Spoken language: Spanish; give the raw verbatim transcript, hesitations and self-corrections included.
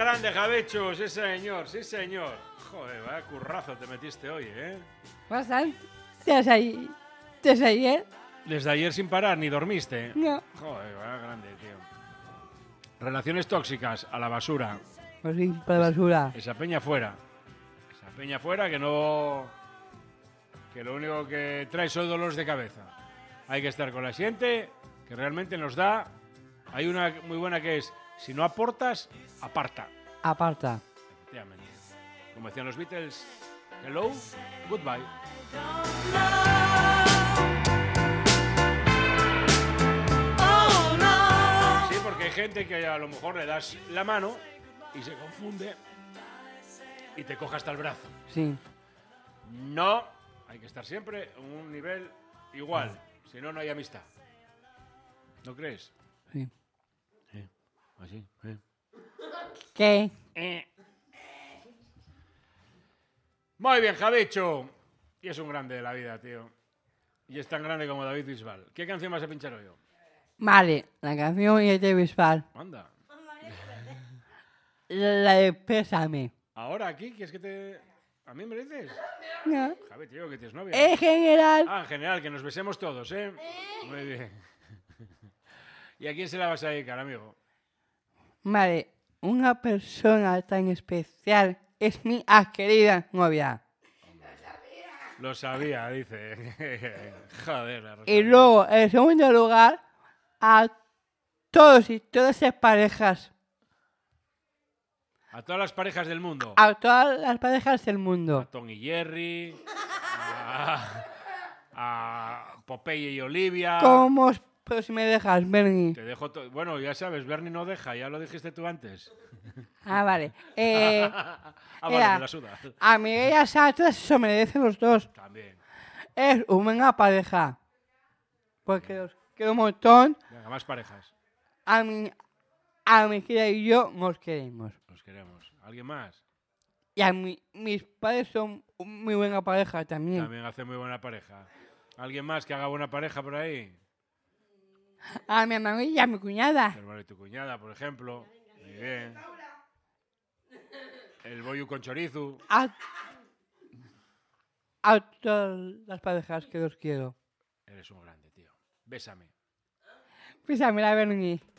grande, Javecho, sí señor, sí señor. Joder, vaya currazo te metiste hoy, ¿eh? Bastante. Desde ahí. Desde ayer. Desde ayer sin parar, ni dormiste. No. Joder, vaya grande, tío. Relaciones tóxicas, a la basura. Pues sí, para la basura. Esa peña fuera. Esa peña fuera que no... Que lo único que trae son dolores de cabeza. Hay que estar con la gente, que realmente nos da... Hay una muy buena que es, si no aportas, aparta. Aparta. Efectivamente. Como decían los Beatles, hello, goodbye. Sí, porque hay gente que a lo mejor le das la mano y se confunde y te coja hasta el brazo. Sí. No, hay que estar siempre en un nivel igual, si no, no hay amistad. ¿No crees? Sí. Sí, así, ¿eh? ¿Qué? Eh. Muy bien, Javicho. Y es un grande de la vida, tío. Y es tan grande como David Bisbal. ¿Qué canción vas a pinchar hoy? Vale, la canción es de Bisbal. Anda. La de Pésame. ¿Ahora aquí? ¿Quieres que te...? ¿A mí me lo dices? No. Javi, tío, que tienes novia. En general. Ah, en general, que nos besemos todos, ¿eh? Muy bien. ¿Y a quién se la vas a dedicar, amigo? Vale, una persona tan especial es mi querida novia. Lo sabía, dice. Joder, la Y luego, en segundo lugar, a todos y todas las parejas. A todas las parejas del mundo. A todas las parejas del mundo. A Tom y Jerry. A, a Popeye y Olivia. ¿Cómo? Pero si me dejas, Bernie. Te dejo to- bueno, ya sabes, Bernie no deja, ya lo dijiste tú antes. Ah, vale. Eh, ah, vale, mira, me la suda. a Miguel y a Satra se merecen los dos. También. Es una buena pareja. Porque los quiero un montón. Venga, más parejas. A mi, a mi querida y yo nos queremos. Los queremos. ¿Alguien más? Y a mi, mis padres son muy buena pareja también. También hace muy buena pareja. ¿Alguien más que haga buena pareja por ahí? A mi hermano y a mi cuñada. Tu hermano y tu cuñada, por ejemplo. Muy bien. El boyu con chorizo. A, a todas las parejas que los quiero. Eres un grande, tío. Bésame. Písame la Bernie.